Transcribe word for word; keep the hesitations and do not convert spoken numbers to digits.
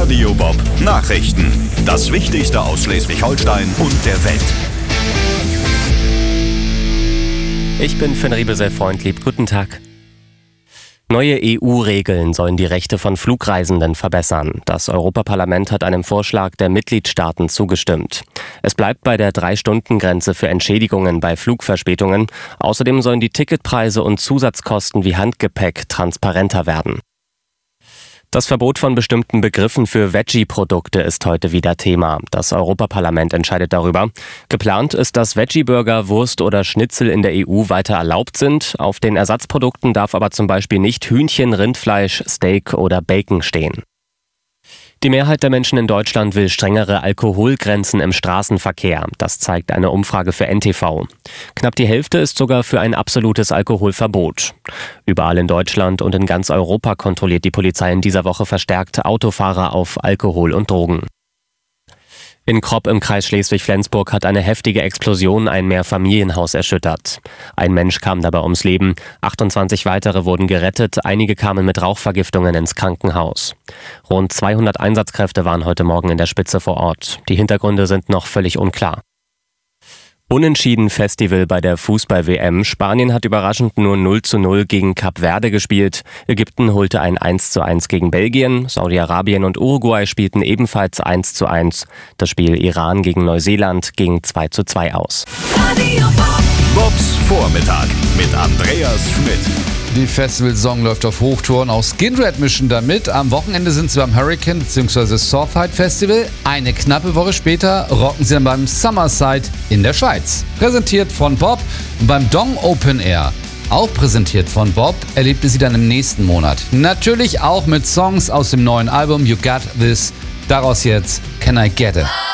Radio Bob Nachrichten. Das Wichtigste aus Schleswig-Holstein und der Welt. Ich bin Finn Riebesell-Freundlieb. Guten Tag. Neue E U-Regeln sollen die Rechte von Flugreisenden verbessern. Das Europaparlament hat einem Vorschlag der Mitgliedstaaten zugestimmt. Es bleibt bei der Drei-Stunden-Grenze für Entschädigungen bei Flugverspätungen. Außerdem sollen die Ticketpreise und Zusatzkosten wie Handgepäck transparenter werden. Das Verbot von bestimmten Begriffen für Veggie-Produkte ist heute wieder Thema. Das Europaparlament entscheidet darüber. Geplant ist, dass Veggie-Burger, Wurst oder Schnitzel in der E U weiter erlaubt sind. Auf den Ersatzprodukten darf aber zum Beispiel nicht Hühnchen, Rindfleisch, Steak oder Bacon stehen. Die Mehrheit der Menschen in Deutschland will strengere Alkoholgrenzen im Straßenverkehr. Das zeigt eine Umfrage für N T V. Knapp die Hälfte ist sogar für ein absolutes Alkoholverbot. Überall in Deutschland und in ganz Europa kontrolliert die Polizei in dieser Woche verstärkt Autofahrer auf Alkohol und Drogen. In Kropp im Kreis Schleswig-Flensburg hat eine heftige Explosion ein Mehrfamilienhaus erschüttert. Ein Mensch kam dabei ums Leben, achtundzwanzig weitere wurden gerettet, einige kamen mit Rauchvergiftungen ins Krankenhaus. Rund zweihundert Einsatzkräfte waren heute Morgen in der Spitze vor Ort. Die Hintergründe sind noch völlig unklar. Unentschieden Festival bei der Fußball-W M. Spanien hat überraschend nur null zu null gegen Kap Verde gespielt. Ägypten holte ein eins zu eins gegen Belgien. Saudi-Arabien und Uruguay spielten ebenfalls eins zu eins. Das Spiel Iran gegen Neuseeland ging zwei zu zwei aus. Bobs Vormittag mit Andreas Schmidt. Die Festivalsaison läuft auf Hochtouren. Auch Skindred mischen damit. Am Wochenende sind sie beim Hurricane bzw. Surfside Festival. Eine knappe Woche später rocken sie dann beim Summerside in der Schweiz. Präsentiert von Bob beim Dong Open Air. Auch präsentiert von Bob erlebte sie dann im nächsten Monat. Natürlich auch mit Songs aus dem neuen Album You Got This. Daraus jetzt Can I Get It?